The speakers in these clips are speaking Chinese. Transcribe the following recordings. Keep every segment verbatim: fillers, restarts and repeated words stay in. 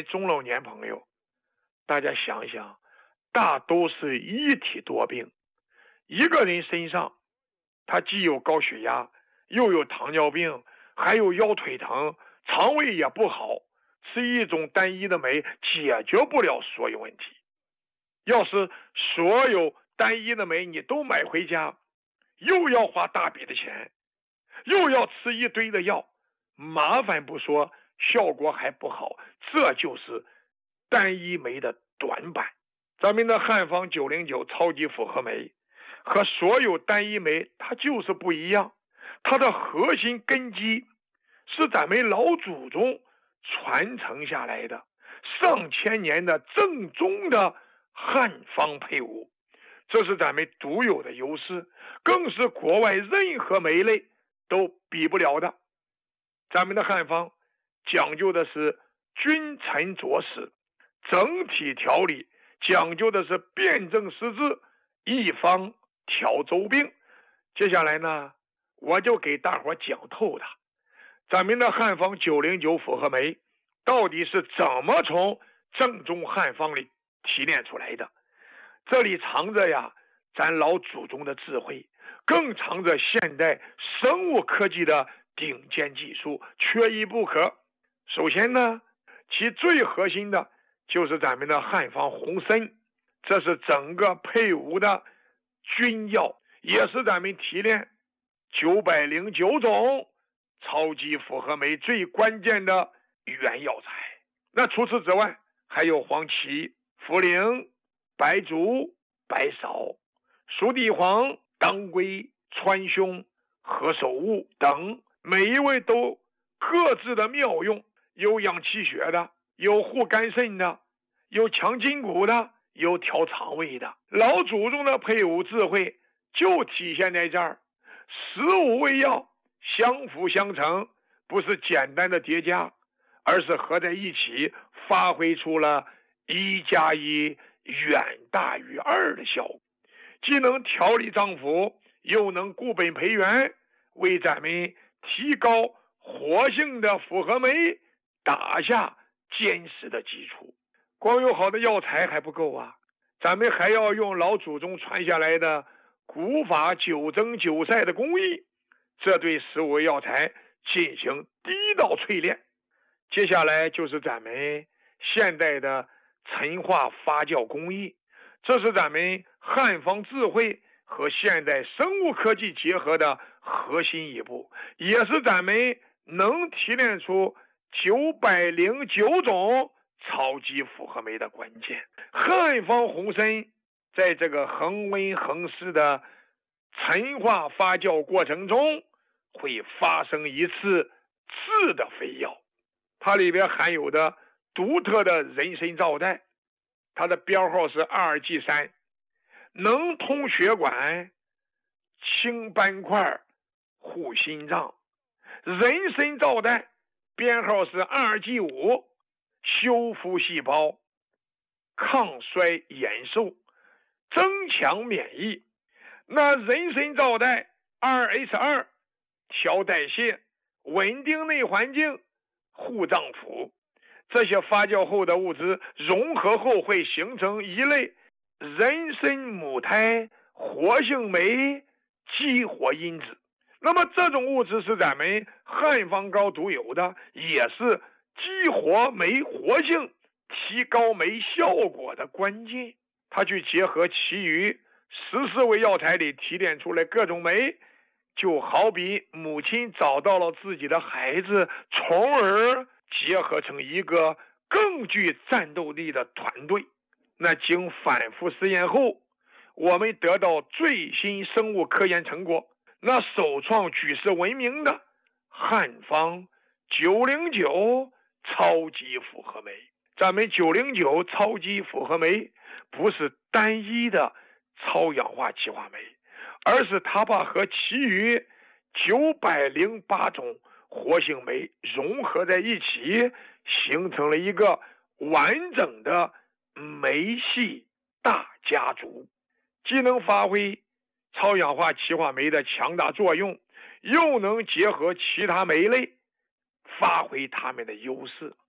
中老年朋友，大家想想，大都是一体多病。一个人身上，他既有高血压，又有糖尿病，还有腰腿疼，肠胃也不好，吃一种单一的酶解决不了所有问题。要是所有单一的酶你都买回家，又要花大笔的钱，又要吃一堆的药，麻烦不说，效果还不好，这就是单一酶的短板。咱们的汉方九零九超级复合酶和所有单一酶它就是不一样，它的核心根基是咱们老祖宗传承下来的上千年的正宗的汉方配伍，这是咱们独有的优势，更是国外任何酶类都比不了的。咱们的汉方讲究的是君臣佐使，整体调理讲究的是辨证施治，一方调周病。接下来呢，我就给大伙讲透它，咱们的汉方九零九复合酶到底是怎么从正宗汉方里提炼出来的。这里藏着呀咱老祖宗的智慧，更藏着现代生物科技的顶尖技术，缺一不可。首先呢，其最核心的就是咱们的汉方红参，这是整个配伍的君药，也是咱们提炼九百零九种超级复合酶最关键的原药材。那除此之外，还有黄芪、茯苓、白术、白芍、熟地黄、当归、川芎、何首乌等，每一味都各自的妙用，有养气血的，有护肝肾的，有强筋骨的，有调肠胃的。老祖宗的配伍智慧就体现在这儿，十五味药相辅相成，不是简单的叠加，而是合在一起，发挥出了一加一远大于二的效果，既能调理脏腑，又能固本培元，为咱们提高活性的复合酶打下坚实的基础。光有好的药材还不够啊，咱们还要用老祖宗传下来的古法九蒸九晒的工艺，这对十五味药材进行第一道淬炼。接下来就是咱们现代的陈化发酵工艺，这是咱们汉方智慧和现代生物科技结合的核心一步，也是咱们能提炼出九百零九种超级复合酶的关键。汉方红参在这个恒温恒湿的陈化发酵过程中，会发生一次质的飞跃，它里边含有的独特的人参皂苷，它的标号是二二 G 三，能通血管、清斑块、护心脏。人参皂苷编号是二二 G 五，修复细胞、抗衰延寿、增强免疫。那人参皂苷 二 H 二，调代谢、稳定内环境、护脏腑。这些发酵后的物质融合后会形成一类人参母肽活性酶激活因子。那么这种物质是咱们汉方膏独有的，也是激活酶活性、提高酶效果的关键。它去结合其余十四味药材里提炼出来各种酶，就好比母亲找到了自己的孩子，从而结合成一个更具战斗力的团队。那经反复实验后，我们得到最新生物科研成果，那首创举世闻名的汉方九零九超级复合酶。咱们九零九超级复合酶不是单一的超氧化歧化酶，而是它把和其余九百零八种活性酶融合在一起，形成了一个完整的酶系大家族，既能发挥超氧化歧化酶的强大作用，又能结合其他酶类发挥它们的优势。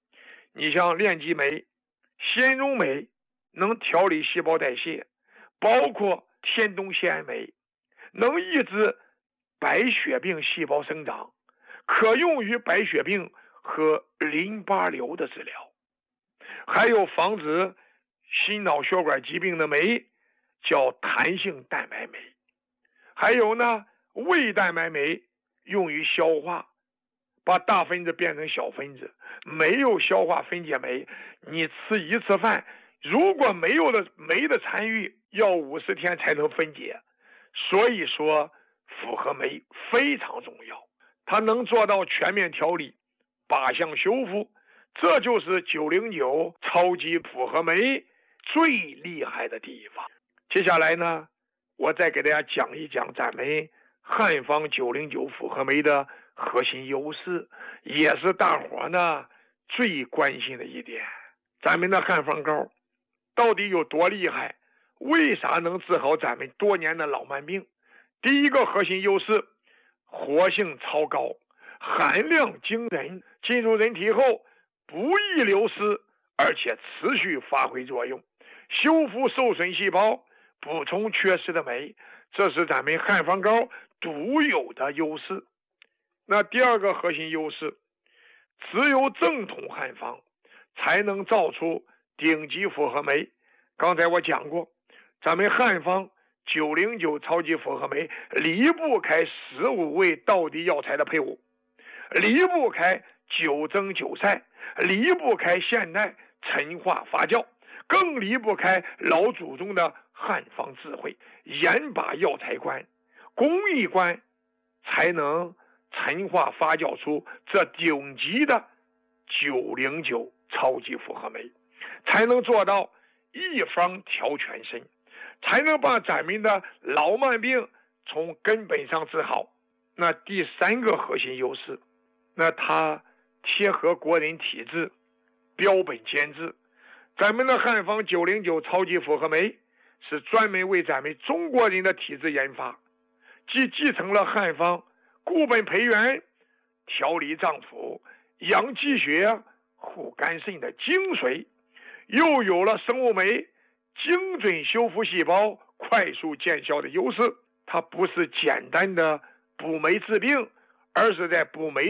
你像链基酶、纤溶酶能调理细胞代谢，包括天冬酰酶能抑制白血病细胞生长，可用于白血病和淋巴瘤的治疗。还有防止心脑血管疾病的酶叫弹性蛋白酶。还有呢，胃蛋白酶用于消化，把大分子变成小分子。没有消化分解酶，你吃一次饭，如果没有了酶的参与，要五十天才能分解。所以说复合酶非常重要，它能做到全面调理、靶向修复，这就是九零九超级复合酶最厉害的地方。接下来呢，我再给大家讲一讲咱们汉方九零九复合酶的核心优势，也是大伙呢最关心的一点。咱们的汉方膏到底有多厉害？为啥能治好咱们多年的老慢病？第一个核心优势，活性超高，含量惊人，进入人体后不易流失，而且持续发挥作用，修复受损细胞，补充缺失的酶，这是咱们汉方膏独有的优势。那第二个核心优势，只有正统汉方才能造出顶级复合酶。刚才我讲过，咱们汉方九零九超级复合酶离不开十五味道地药材的配伍，离不开九蒸九晒，离不开现代陈化发酵，更离不开老祖宗的汉方智慧，严把药材关、工艺关，才能陈化发酵出这顶级的九零九超级复合酶，才能做到一方调全身，才能把咱们的老慢病从根本上治好。那第三个核心优势，那它贴合国人体质，标本兼治。咱们的汉方九零九超级复合酶是专门为咱们中国人的体质研发，既继承了汉方固本培元、调理脏腑、养气血、护肝肾的精髓，又有了生物酶精准修复细胞、快速见效的优势。它不是简单的补酶治病，而是在补酶